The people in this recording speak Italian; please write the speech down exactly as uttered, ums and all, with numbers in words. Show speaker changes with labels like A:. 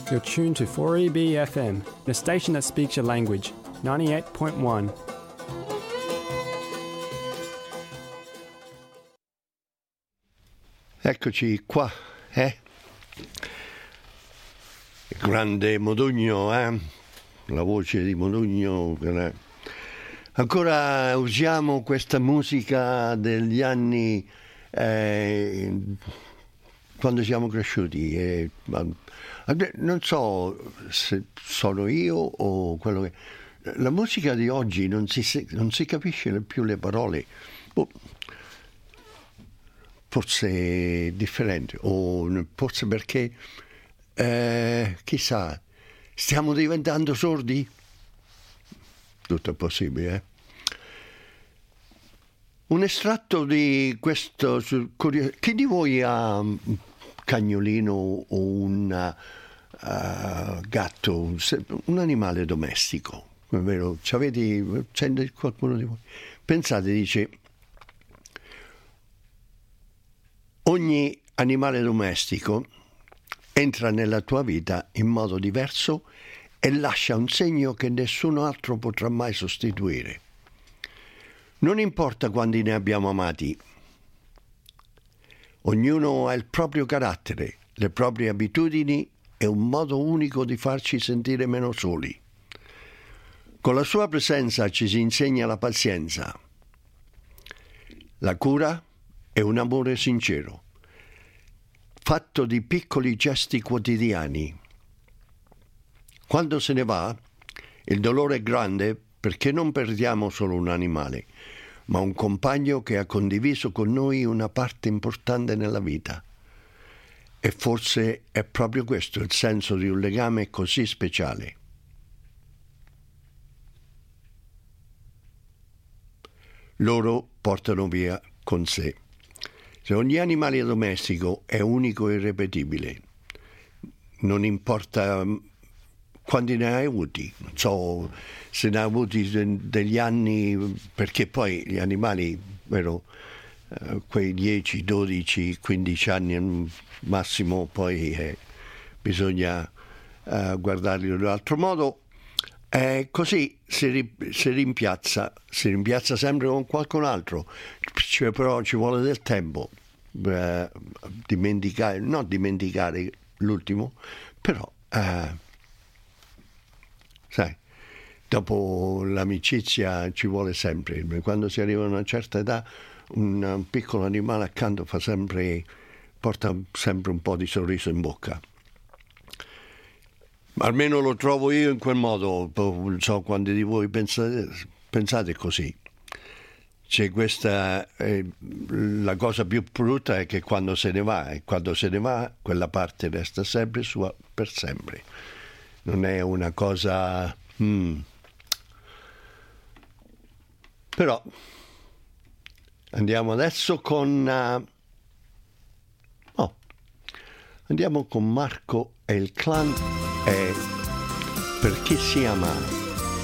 A: You're tuned to four E B F M, the station that speaks your language, ninety-eight point one.
B: Eccoci qua, eh? Grande Modugno, eh? La voce di Modugno. Eh? Ancora usiamo questa musica degli anni eh, quando siamo cresciuti. Eh, non so se sono io o quello che... La musica di oggi non si, non si capisce più le parole. Oh. Forse differente, o forse perché, eh, chissà, stiamo diventando sordi? Tutto è possibile, eh? Un estratto di questo, chi di voi ha un cagnolino o un uh, gatto, un, un animale domestico? È vero? C'avete, c'è qualcuno di voi? Pensate, dice... Ogni animale domestico entra nella tua vita in modo diverso e lascia un segno che nessun altro potrà mai sostituire. Non importa quanti ne abbiamo amati, ognuno ha il proprio carattere, le proprie abitudini e un modo unico di farci sentire meno soli. Con la sua presenza ci si insegna la pazienza, la cura e un amore sincero, fatto di piccoli gesti quotidiani. Quando se ne va, il dolore è grande perché non perdiamo solo un animale, ma un compagno che ha condiviso con noi una parte importante nella vita. E forse è proprio questo il senso di un legame così speciale. Loro portano via con sé. Se ogni animale domestico è unico e irripetibile, non importa quanti ne hai avuti, non so se ne hai avuti degli anni, perché poi gli animali, vero, eh, quei dieci, dodici, quindici anni al massimo, poi eh, bisogna eh, guardarli in un altro modo. Eh, così si, ri, si rimpiazza, si rimpiazza sempre con qualcun altro, cioè, però ci vuole del tempo eh, dimenticare, non dimenticare l'ultimo, però eh, sai, dopo l'amicizia ci vuole sempre, quando si arriva a una certa età un, un piccolo animale accanto fa sempre, porta sempre un po' di sorriso in bocca. Almeno lo trovo io in quel modo, non so quanti di voi pensate, pensate così. C'è questa, eh, la cosa più brutta è che quando se ne va, e quando se ne va quella parte resta sempre sua per sempre. Non è una cosa... Hmm. Però andiamo adesso con... Uh, oh, andiamo con Marco e il clan. E per chi si ama.